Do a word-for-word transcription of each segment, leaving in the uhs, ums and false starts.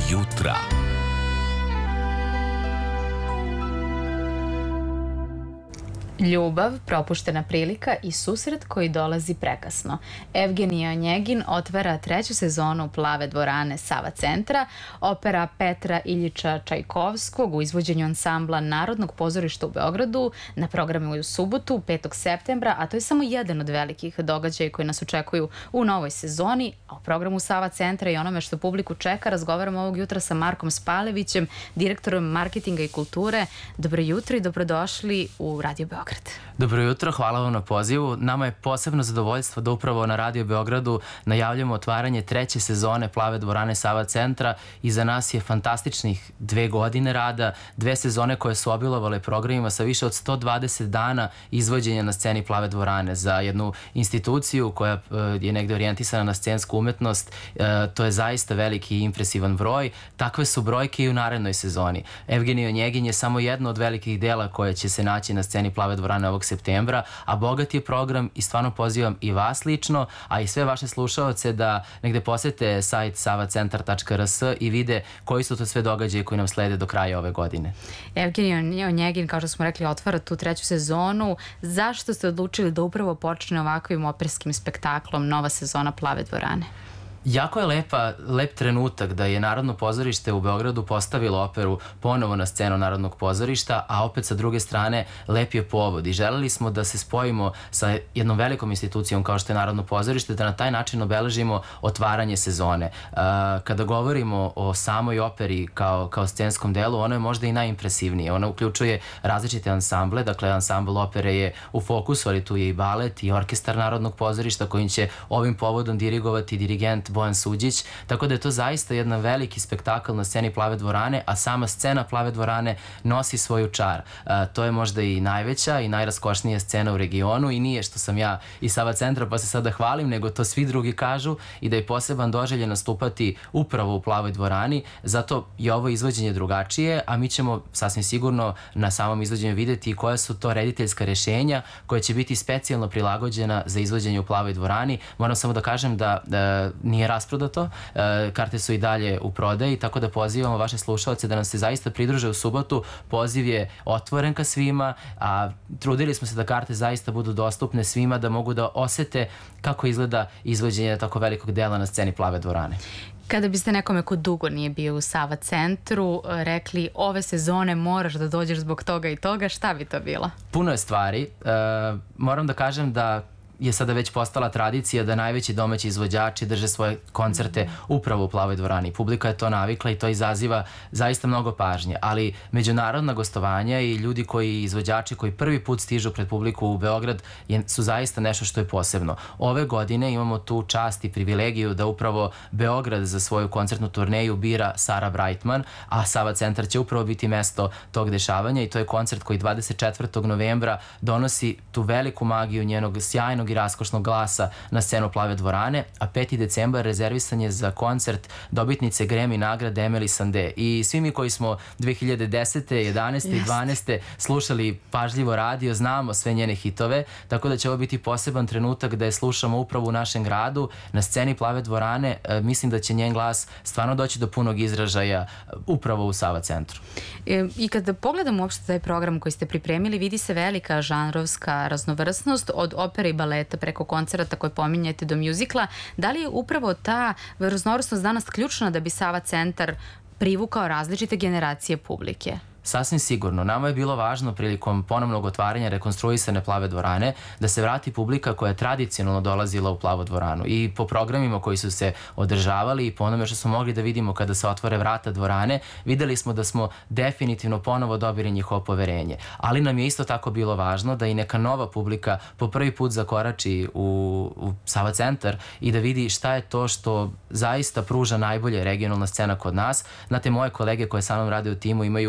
jutra. Ljubav, propuštena prilika i susret koji dolazi prekasno. Evgenij Onjegin otvara treću sezonu Plave dvorane Sava centra, opera Petra Iljiča Čajkovskog u izvođenju ansambla Narodnog pozorišta u Beogradu na programu u subotu, petog septembra, a to je samo jedan od velikih događaja koji nas očekuju u novoj sezoni, a u programu Sava centra i onome što publiku čeka razgovaramo ovog jutra sa Markom Spalevićem, direktorom marketinga i kulture. Dobro jutro i dobrodošli u Radio Beograd. Dobro jutro, hvala vam na pozivu. Nama je posebno zadovoljstvo da upravo na Radio Beogradu najavljamo otvaranje treće sezone Plave dvorane Sava centra i za nas je fantastičnih dve godine rada, dve sezone koje su obilovale programima sa više od sto dvadeset dana izvođenja na sceni Plave dvorane. Za jednu instituciju koja je negde orijentisana na scensku umetnost, to je zaista veliki i impresivan broj. Takve su brojke i u narednoj sezoni. Evgenij Onjegin je samo jedno od velikih dela koje će se naći na sceni Plave dvorane ovog septembra, a bogat je program i stvarno pozivam i vas lično, a i sve vaše slušaoce da negde posete sajt sava centar tačka r s i vide koji su to sve događaje koji nam slede do kraja ove godine. Evgenij Onjegin, kao što smo rekli, otvara tu treću sezonu. Zašto ste odlučili da upravo počne ovakvim operskim spektaklom nova sezona Plave dvorane? Jako je lepa, lep trenutak da je Narodno pozorište u Beogradu postavilo operu ponovo na scenu Narodnog pozorišta, a opet sa druge strane lep je povod i želeli smo da se spojimo sa jednom velikom institucijom kao što je Narodno pozorište, da na taj način obeležimo otvaranje sezone. Kada govorimo o samoj operi kao, kao scenskom delu, ono je možda i najimpresivnije. Ona uključuje različite ansamble, dakle ansambl opere je u fokusu, ali tu je i balet i orkestar Narodnog pozorišta kojim će ovim povodom dirigovati dirigent Bojan Suđić, tako da je to zaista jedan veliki spektakl na sceni Plave dvorane, a sama scena Plave dvorane nosi svoju čar. A, to je možda i najveća i najraskošnija scena u regionu i nije što sam ja iz Sava centra pa se sada hvalim, nego to svi drugi kažu i da je poseban doželje nastupati upravo u Plavoj dvorani, zato je ovo izvođenje drugačije, a mi ćemo sasvim sigurno na samom izvođenju videti koja su to rediteljska rešenja koja će biti specijalno prilagođena za izvođenje u Plavoj dvorani. Moram samo da kažem da, da nije rasprodato, karte su i dalje u prodaji, tako da pozivamo vaše slušalce da nam se zaista pridruže u subotu. Poziv je otvoren ka svima, a trudili smo se da karte zaista budu dostupne svima, da mogu da osete kako izgleda izvođenje tako velikog dela na sceni Plave dvorane. Kada biste nekome ko dugo nije bio u Sava centru rekli ove sezone moraš da dođeš zbog toga i toga, šta bi to bilo? Puno je stvari. Uh, moram da kažem da je sada već postala tradicija da najveći domaći izvođači drže svoje koncerte upravo u Plavoj dvorani. Publika je to navikla i to izaziva zaista mnogo pažnje, ali međunarodna gostovanja i ljudi koji, izvođači koji prvi put stižu pred publiku u Beograd je, su zaista nešto što je posebno. Ove godine imamo tu čast i privilegiju da upravo Beograd za svoju koncertnu turneju bira Sara Brightman, a Sava centar će upravo biti mesto tog dešavanja i to je koncert koji dvadeset četvrtog novembra donosi tu veliku magiju njenog sjajnog i raskošnog glasa na scenu Plave dvorane, a peti decembar rezervisan je za koncert dobitnice Grammy nagrade Emily Sandé. I svi mi koji smo dve hiljade desete, jedanaeste i dvanaeste slušali pažljivo radio, znamo sve njene hitove, tako da će ovo biti poseban trenutak da je slušamo upravo u našem gradu, na sceni Plave dvorane. E, mislim da će njen glas stvarno doći do punog izražaja upravo u Sava centru. E, I kada pogledamo uopšte taj program koji ste pripremili, vidi se velika žanrovska raznovrsnost od opere i baleta preko koncerata koje pominjete do mjuzikla. Da li je upravo ta raznovrsnost danas ključna da bi Sava centar privukao različite generacije publike? Sasvim sigurno. Nama je bilo važno prilikom ponovnog otvaranja rekonstruisane Plave dvorane da se vrati publika koja je tradicionalno dolazila u Plavu dvoranu i po programima koji su se održavali i po onome što smo mogli da vidimo kada se otvore vrata dvorane, videli smo da smo definitivno ponovo dobili njihovo poverenje. Ali nam je isto tako bilo važno da i neka nova publika po prvi put zakorači u, u Sava centar i da vidi šta je to što zaista pruža najbolje regionalna scena kod nas. Znate, moje kolege koje sa mnom rade u timu imaju dva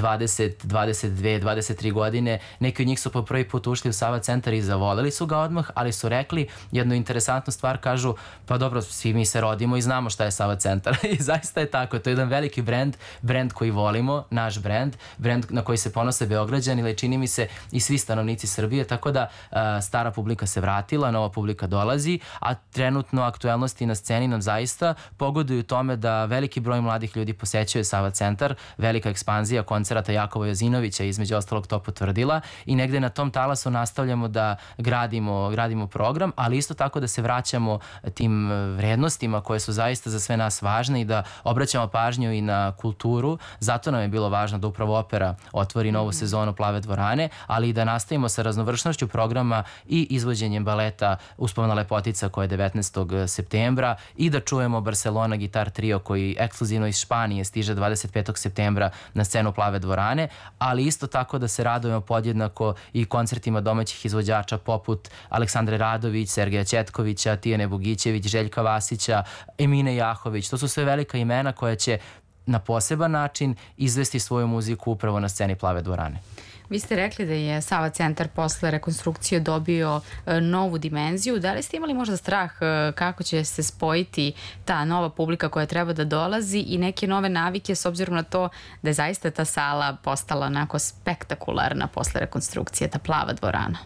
dvadeset, dvadeset dve, dvadeset tri godine. Neki od njih su po prvi put ušli u Sava centar i zavoleli su ga odmah, ali su rekli jednu interesantnu stvar, kažu pa dobro, svi mi se rodimo i znamo šta je Sava centar. I zaista je tako, to je jedan veliki brend, brend koji volimo, naš brend, brend na koji se ponose Beograđani, ili čini mi se i svi stanovnici Srbije, tako da a, stara publika se vratila, nova publika dolazi, a trenutno aktuelnosti na sceni nam zaista pogoduju tome da veliki broj mladih ljudi posećuje Sava centar, velika ekspanzija koncerata Jakova Jozinovića između ostalog to potvrdila i negde na tom talasu nastavljamo da gradimo, gradimo program, ali isto tako da se vraćamo tim vrednostima koje su zaista za sve nas važne i da obraćamo pažnju i na kulturu. Zato nam je bilo važno da upravo opera otvori novu sezonu Plave dvorane, ali i da nastavimo sa raznovršnošću programa i izvođenjem baleta Uspavna lepotica koja je devetnaestog septembra i da čujemo Barcelona Gitar Trio koji ekskluzivno iz Španije stiže dvadeset petog septembra na scenu Plave dvorane, ali isto tako da se radujemo podjednako i koncertima domaćih izvođača poput Aleksandre Radović, Sergeja Ćetkovića, Tijane Bogićević, Željka Vasića, Emine Jahović. To su sve velika imena koja će na poseban način izvesti svoju muziku upravo na sceni Plave dvorane. Vi ste rekli da je Sava centar posle rekonstrukcije dobio e, novu dimenziju. Da li ste imali možda strah e, kako će se spojiti ta nova publika koja treba da dolazi i neke nove navike s obzirom na to da je zaista ta sala postala onako spektakularna posle rekonstrukcije, ta Plava dvorana?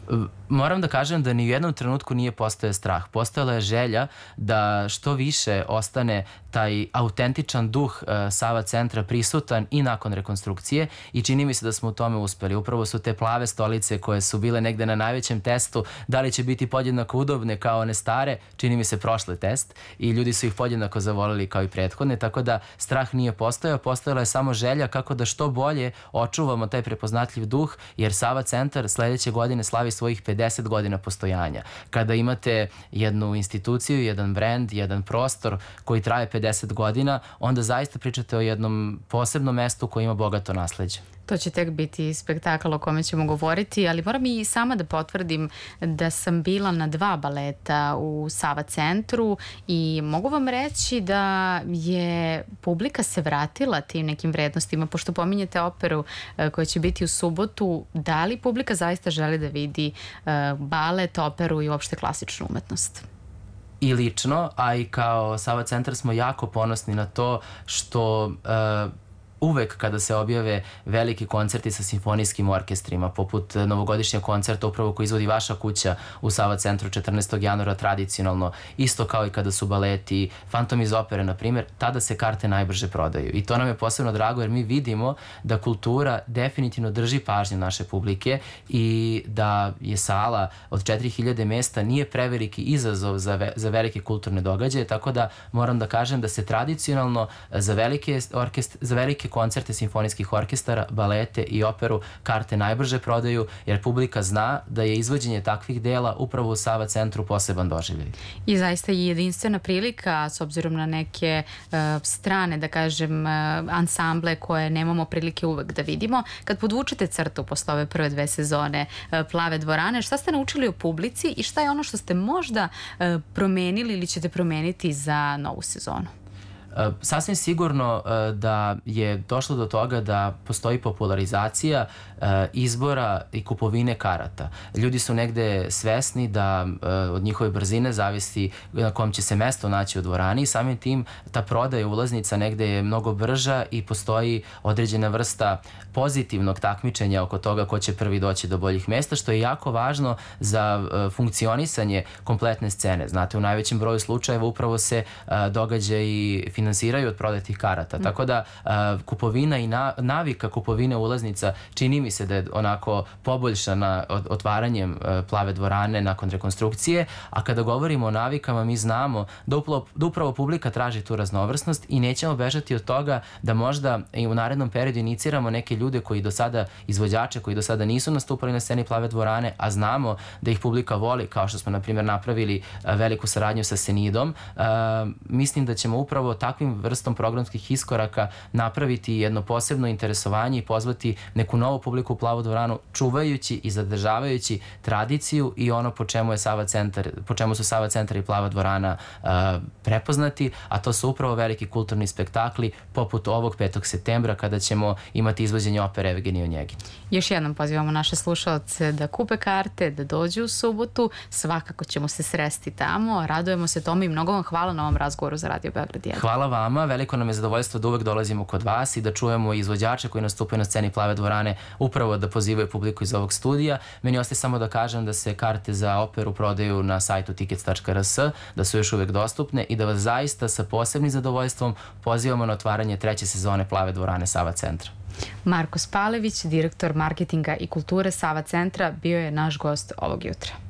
Moram da kažem da ni u jednom trenutku nije postojao strah. Postojala je želja da što više ostane taj autentičan duh uh, Sava centra prisutan i nakon rekonstrukcije i čini mi se da smo u tome uspeli. Upravo su te plave stolice koje su bile negde na najvećem testu, da li će biti podjednako udobne kao one stare, čini mi se prošle test i ljudi su ih podjednako zavolili kao i prethodne, tako da strah nije postojao, postojala je samo želja kako da što bolje očuvamo taj prepoznatljiv duh, jer Sava centar sledeće godine slavi svojih pedeset godina postojanja. Kada imate jednu instituciju, jedan brend, jedan prostor koji traje pedeset godina, onda zaista pričate o jednom posebnom mestu koji ima bogato nasleđe. To će tek biti spektakl o kome ćemo govoriti, ali moram i sama da potvrdim da sam bila na dva baleta u Sava centru i mogu vam reći da je publika se vratila tim nekim vrednostima, pošto pominjete operu koja će biti u subotu. Da li publika zaista želi da vidi balet, operu i uopšte klasičnu umetnost? I lično, a i kao Sava centar smo jako ponosni na to što uh, uvek kada se objave veliki koncerti sa simfonijskim orkestrima, poput novogodišnjeg koncerta upravo koji izvodi vaša kuća u Sava centru četrnaestog januara tradicionalno, isto kao i kada su baleti, Fantom iz opere, na primjer, tada se karte najbrže prodaju. I to nam je posebno drago jer mi vidimo da kultura definitivno drži pažnju naše publike i da je sala od četiri hiljade mesta nije preveliki izazov za, ve, za velike kulturne događaje, tako da moram da kažem da se tradicionalno za velike, orkest, za velike koncerte simfonijskih orkestara, balete i operu karte najbrže prodaju jer publika zna da je izvođenje takvih dela upravo u Sava centru poseban doživljaj. I zaista je jedinstvena prilika s obzirom na neke uh, strane, da kažem, uh, ansamble koje nemamo prilike uvek da vidimo. Kad podvučete crtu posle ove prve dve sezone uh, Plave dvorane, šta ste naučili o publici i šta je ono što ste možda uh, promenili ili ćete promeniti za novu sezonu? Sasvim sigurno da je došlo do toga da postoji popularizacija izbora i kupovine karata. Ljudi su negde svesni da od njihove brzine zavisi na kom će se mesto naći u dvorani i samim tim ta prodaja ulaznica negde je mnogo brža i postoji određena vrsta pozitivnog takmičenja oko toga ko će prvi doći do boljih mesta, što je jako važno za funkcionisanje kompletne scene. Znate, u najvećem broju slučajeva upravo se događaji finansiraju od prodatih karata. Mm. Tako da uh, kupovina i na, navika kupovine ulaznica čini mi se da je onako poboljšana od, otvaranjem uh, Plave dvorane nakon rekonstrukcije, a kada govorimo o navikama mi znamo da upravo, da upravo publika traži tu raznovrsnost i nećemo bežati od toga da možda i u narednom periodu iniciramo neke ljude koji do sada, izvođače koji do sada nisu nastupali na sceni Plave dvorane, a znamo da ih publika voli, kao što smo na primjer napravili uh, veliku saradnju sa Senidom. Uh, mislim da ćemo upravo ta takvim vrstom programskih iskoraka napraviti jedno posebno interesovanje i pozvati neku novu publiku u Plavu dvoranu, čuvajući i zadržavajući tradiciju i ono po čemu je Sava centar, po čemu su Sava centar i Plava dvorana uh, prepoznati, a to su upravo veliki kulturni spektakli poput ovog petog septembra kada ćemo imati izvođenje opere Evgenije Onjegin. Još jednom pozivamo naše slušalce da kupe karte, da dođu u subotu. Svakako ćemo se sresti tamo. Radujemo se tome i mnogo vam hvala na ovom razgovoru za Radio Beograd jedan. Hvala vama. Veliko nam je zadovoljstvo da uvek dolazimo kod vas i da čujemo izvođače koji nastupaju na sceni Plave dvorane upravo da pozivaju publiku iz ovog studija. Meni ostaje samo da kažem da se karte za operu prodaju na sajtu tickets tačka r s, da su još uvek dostupne i da vas zaista sa posebnim zadovoljstvom pozivamo na otvaranje treće sezone Plave dvorane Sava centra. Marko Spalević, direktor marketinga i kulture Sava centra, bio je naš gost ovog jutra.